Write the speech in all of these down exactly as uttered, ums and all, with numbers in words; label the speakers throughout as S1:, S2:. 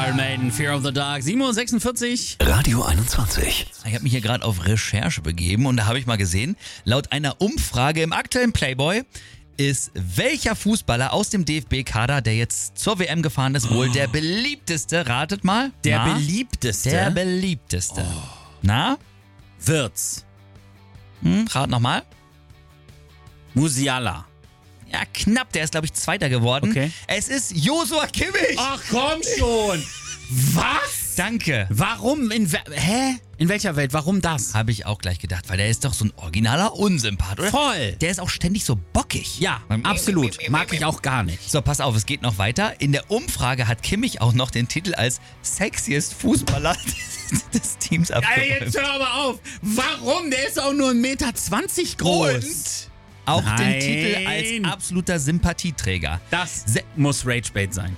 S1: Iron Maiden, Fear of the Dark, sieben Uhr sechsundvierzig.
S2: Radio einundzwanzig.
S3: Ich habe mich hier gerade auf Recherche begeben und da habe ich mal gesehen, laut einer Umfrage im aktuellen Playboy ist welcher Fußballer aus dem D F B-Kader, der jetzt zur W M gefahren ist, wohl der beliebteste? Ratet mal.
S1: Der
S3: Na?
S1: beliebteste
S3: Der beliebteste. Na?
S1: Wirtz.
S3: Hm, rat nochmal.
S1: Musiala.
S3: Ja, knapp. Der ist, glaube ich, Zweiter geworden.
S1: Okay.
S3: Es ist Joshua Kimmich.
S1: Ach komm schon. Was?
S3: Danke.
S1: Warum? In we- Hä? In welcher Welt? Warum das?
S3: Habe ich auch gleich gedacht, weil der ist doch so ein originaler Unsympath, oder?
S1: Voll.
S3: Der ist auch ständig so bockig.
S1: Ja, absolut. Mag ich auch gar nicht.
S3: So, pass auf, es geht noch weiter. In der Umfrage hat Kimmich auch noch den Titel als sexiest Fußballer des Teams
S1: Ey,
S3: abgeräumt.
S1: jetzt hör aber auf. Warum? Der ist auch nur ein Meter zwanzig groß.
S3: Und auch
S1: Nein.
S3: den Titel als absoluter Sympathieträger.
S1: Das
S3: Se-
S1: muss Ragebait sein.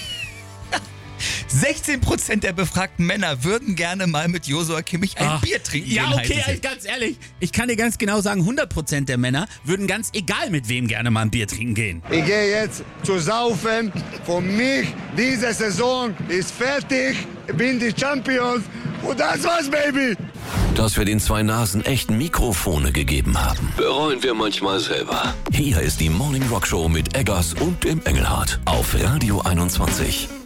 S3: sechzehn Prozent der befragten Männer würden gerne mal mit Joshua Kimmich ein
S1: Ach,
S3: Bier trinken.
S1: Ja,
S3: gehen, heißt
S1: okay,
S3: es
S1: ey,
S3: jetzt.
S1: ganz ehrlich. Ich kann dir ganz genau sagen, hundert Prozent der Männer würden ganz egal mit wem gerne mal ein Bier trinken gehen.
S4: Ich gehe jetzt zu saufen. Für mich, diese Saison ist fertig. Ich bin die Champions. Und das war's, Baby.
S2: Dass wir den zwei Nasen echt Mikrofone gegeben haben, bereuen wir manchmal selber. Hier ist die Morning Rock Show mit Eggers und dem Engelhardt auf Radio einundzwanzig.